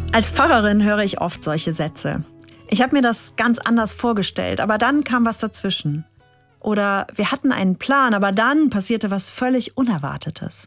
Als Pfarrerin höre ich oft solche Sätze. Ich habe mir das ganz anders vorgestellt, aber dann kam was dazwischen. Oder wir hatten einen Plan, aber dann passierte was völlig Unerwartetes.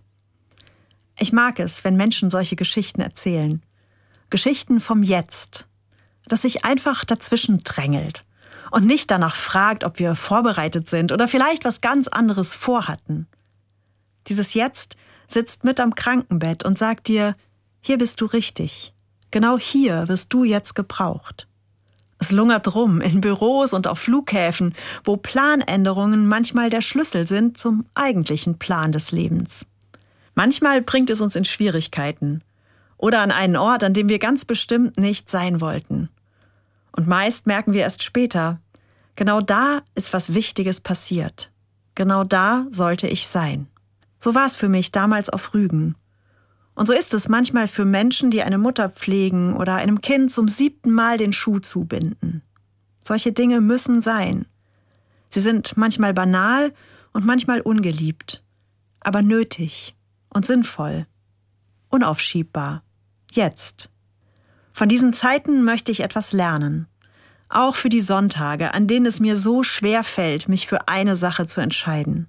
Ich mag es, wenn Menschen solche Geschichten erzählen. Geschichten vom Jetzt, das sich einfach dazwischen drängelt und nicht danach fragt, ob wir vorbereitet sind oder vielleicht was ganz anderes vorhatten. Dieses Jetzt sitzt mit am Krankenbett und sagt dir, hier bist du richtig. Genau hier wirst du jetzt gebraucht. Es lungert rum in Büros und auf Flughäfen, wo Planänderungen manchmal der Schlüssel sind zum eigentlichen Plan des Lebens. Manchmal bringt es uns in Schwierigkeiten oder an einen Ort, an dem wir ganz bestimmt nicht sein wollten. Und meist merken wir erst später, genau da ist was Wichtiges passiert. Genau da sollte ich sein. So war es für mich damals auf Rügen. Und so ist es manchmal für Menschen, die eine Mutter pflegen oder einem Kind zum 7. Mal den Schuh zubinden. Solche Dinge müssen sein. Sie sind manchmal banal und manchmal ungeliebt, aber nötig und sinnvoll, unaufschiebbar, jetzt. Von diesen Zeiten möchte ich etwas lernen, auch für die Sonntage, an denen es mir so schwer fällt, mich für eine Sache zu entscheiden.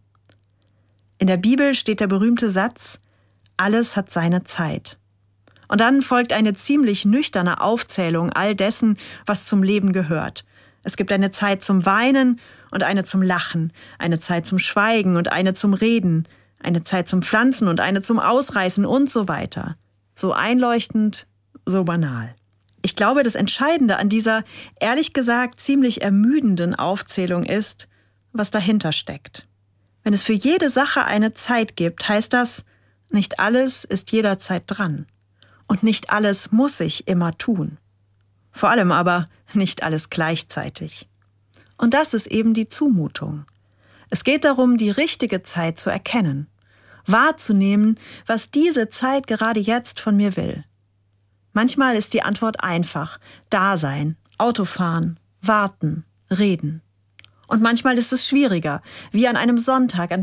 In der Bibel steht der berühmte Satz, alles hat seine Zeit. Und dann folgt eine ziemlich nüchterne Aufzählung all dessen, was zum Leben gehört. Es gibt eine Zeit zum Weinen und eine zum Lachen, eine Zeit zum Schweigen und eine zum Reden, eine Zeit zum Pflanzen und eine zum Ausreißen und so weiter. So einleuchtend, so banal. Ich glaube, das Entscheidende an dieser, ehrlich gesagt, ziemlich ermüdenden Aufzählung ist, was dahinter steckt. Wenn es für jede Sache eine Zeit gibt, heißt das, nicht alles ist jederzeit dran. Und nicht alles muss ich immer tun. Vor allem aber nicht alles gleichzeitig. Und das ist eben die Zumutung. Es geht darum, die richtige Zeit zu erkennen, wahrzunehmen, was diese Zeit gerade jetzt von mir will. Manchmal ist die Antwort einfach: Dasein, Autofahren, warten, reden. Und manchmal ist es schwieriger, wie an einem Sonntag, an